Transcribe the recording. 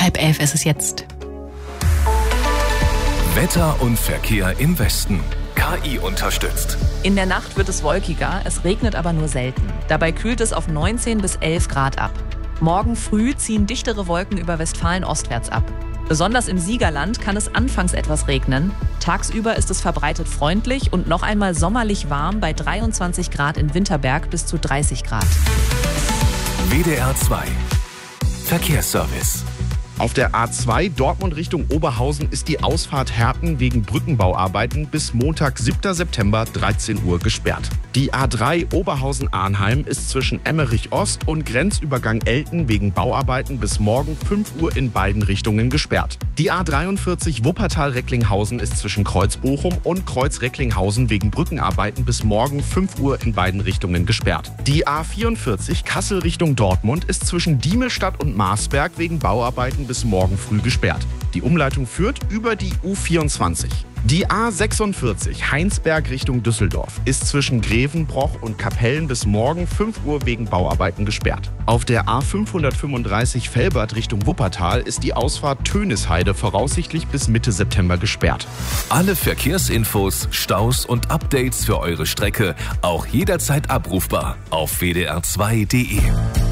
10:30 ist es jetzt. Wetter und Verkehr im Westen. KI unterstützt. In der Nacht wird es wolkiger, es regnet aber nur selten. Dabei kühlt es auf 19 bis 11 Grad ab. Morgen früh ziehen dichtere Wolken über Westfalen ostwärts ab. Besonders im Siegerland kann es anfangs etwas regnen. Tagsüber ist es verbreitet freundlich und noch einmal sommerlich warm bei 23 Grad in Winterberg bis zu 30 Grad. WDR 2 Verkehrsservice. Auf der A2 Dortmund Richtung Oberhausen ist die Ausfahrt Herten wegen Brückenbauarbeiten bis Montag, 7. September, 13 Uhr gesperrt. Die A3 Oberhausen-Arnheim ist zwischen Emmerich Ost und Grenzübergang Elten wegen Bauarbeiten bis morgen 5 Uhr in beiden Richtungen gesperrt. Die A43 Wuppertal-Recklinghausen ist zwischen Kreuz-Bochum und Kreuz-Recklinghausen wegen Brückenarbeiten bis morgen 5 Uhr in beiden Richtungen gesperrt. Die A44 Kassel Richtung Dortmund ist zwischen Diemelstadt und Marsberg wegen Bauarbeiten bis morgen früh gesperrt. Die Umleitung führt über die U24. Die A46 Heinsberg Richtung Düsseldorf ist zwischen Grevenbroich und Kapellen bis morgen 5 Uhr wegen Bauarbeiten gesperrt. Auf der A535 Velbert Richtung Wuppertal ist die Ausfahrt Tönisheide voraussichtlich bis Mitte September gesperrt. Alle Verkehrsinfos, Staus und Updates für eure Strecke auch jederzeit abrufbar auf wdr2.de.